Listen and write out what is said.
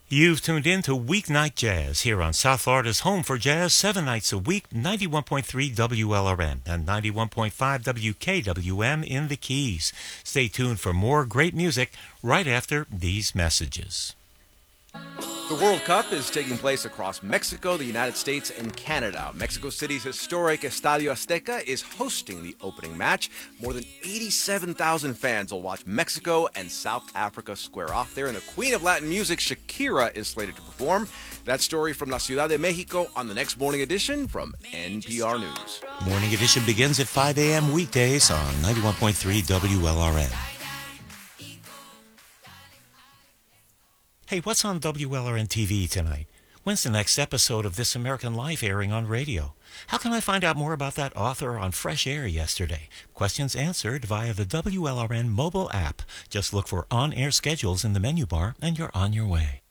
You've tuned in to Weeknight Jazz here on South Florida's home for jazz 7 nights a week, 91.3 WLRN and 91.5 WKWM in the Keys. Stay tuned for more great music right after these messages. The World Cup is taking place across Mexico, the United States, and Canada. Mexico City's historic Estadio Azteca is hosting the opening match. More than 87,000 fans will watch Mexico and South Africa square off there, and the Queen of Latin Music, Shakira, is slated to perform. That story from La Ciudad de Mexico on the next Morning Edition from NPR News. Morning Edition begins at 5 a.m. weekdays on 91.3 WLRN. Hey, what's on WLRN TV tonight? When's the next episode of This American Life airing on radio? How can I find out more about that author on Fresh Air yesterday? Questions answered via the WLRN mobile app. Just look for on-air schedules in the menu bar and you're on your way.